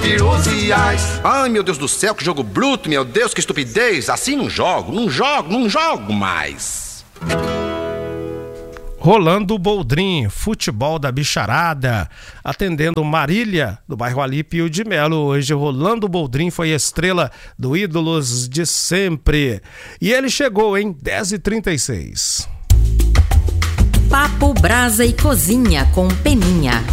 Piros e ais. Ai, meu Deus do céu, que jogo bruto, meu Deus, que estupidez. Assim não jogo mais. Rolando Boldrin, futebol da bicharada, atendendo Marília, do bairro Alípio de Melo. Hoje, Rolando Boldrin foi estrela do Ídolos de Sempre. E ele chegou em 10h36. Papo, Brasa e Cozinha com Peninha.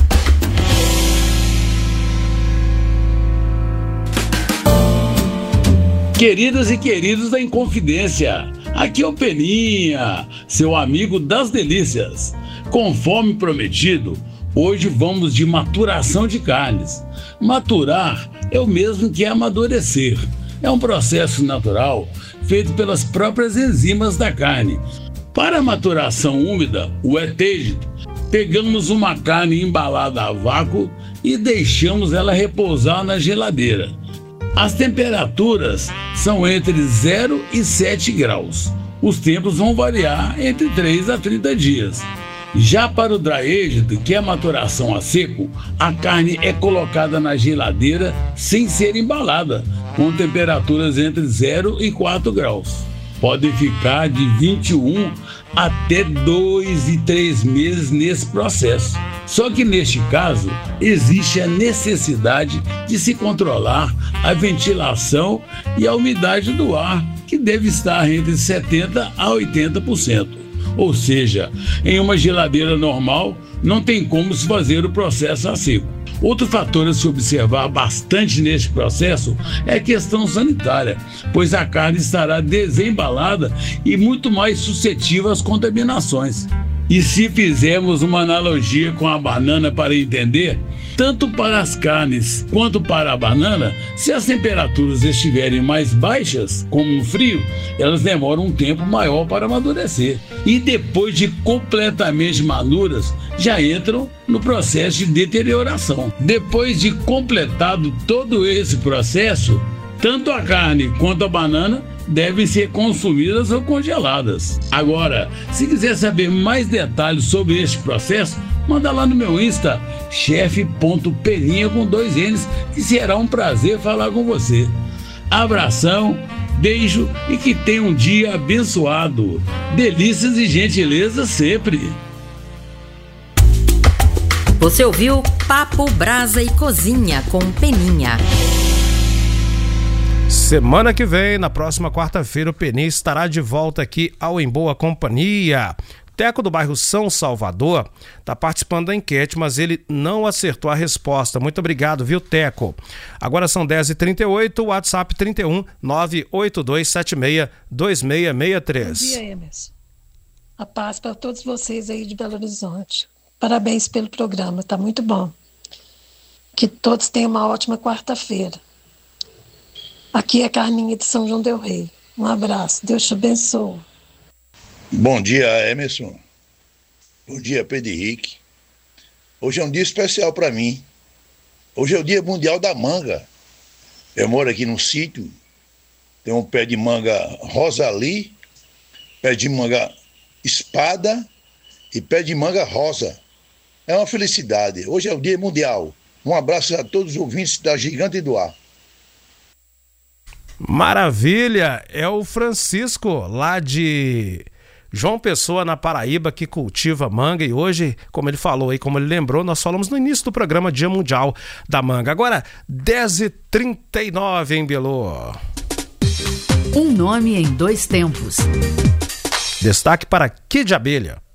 Queridas e queridos da Inconfidência, aqui é o Peninha, seu amigo das delícias. Conforme prometido, hoje vamos de maturação de carnes. Maturar é o mesmo que amadurecer. É um processo natural feito pelas próprias enzimas da carne. Para a maturação úmida, o wet aged, pegamos uma carne embalada a vácuo e deixamos ela repousar na geladeira. As temperaturas são entre 0 e 7 graus. Os tempos vão variar entre 3 a 30 dias. Já para o dry aged, que é a maturação a seco, a carne é colocada na geladeira sem ser embalada, com temperaturas entre 0 e 4 graus. Pode ficar de 21 até 2 e 3 meses nesse processo. Só que neste caso, existe a necessidade de se controlar a ventilação e a umidade do ar, que deve estar entre 70% a 80%. Ou seja, em uma geladeira normal, não tem como se fazer o processo a seco. Outro fator a se observar bastante neste processo é a questão sanitária, pois a carne estará desembalada e muito mais suscetível às contaminações. E se fizermos uma analogia com a banana para entender, tanto para as carnes quanto para a banana, se as temperaturas estiverem mais baixas, como no frio, elas demoram um tempo maior para amadurecer. E depois de completamente maduras, já entram no processo de deterioração. Depois de completado todo esse processo, tanto a carne quanto a banana devem ser consumidas ou congeladas. Agora, se quiser saber mais detalhes sobre este processo, manda lá no meu Insta, chefe.peninha com 2 N's, que será um prazer falar com você. Abração, beijo e que tenha um dia abençoado. Delícias e gentileza sempre. Você ouviu Papo, Brasa e Cozinha com Peninha. Semana que vem, na próxima quarta-feira, o Peninha estará de volta aqui ao Em Boa Companhia. Teco do bairro São Salvador está participando da enquete, mas ele não acertou a resposta. Muito obrigado, viu, Teco? Agora são 10h38, WhatsApp 31 98276 2663. Bom dia, Emerson. A paz para todos vocês aí de Belo Horizonte. Parabéns pelo programa, tá muito bom. Que todos tenham uma ótima quarta-feira. Aqui é Carminha de São João del Rei. Um abraço, Deus te abençoe. Bom dia, Emerson. Bom dia, Pedro Henrique. Hoje é um dia especial para mim. Hoje é o Dia Mundial da Manga. Eu moro aqui num sítio, tem um pé de manga Rosali, pé de manga Espada e pé de manga rosa. É uma felicidade. Hoje é o Dia Mundial. Um abraço a todos os ouvintes da Gigante do Ar. Maravilha! É o Francisco, lá de João Pessoa, na Paraíba, que cultiva manga. E hoje, como ele falou aí, como ele lembrou, nós falamos no início do programa Dia Mundial da Manga. Agora, 10h39 em Belô. Um nome em 2 tempos. Destaque para Kid Abelha.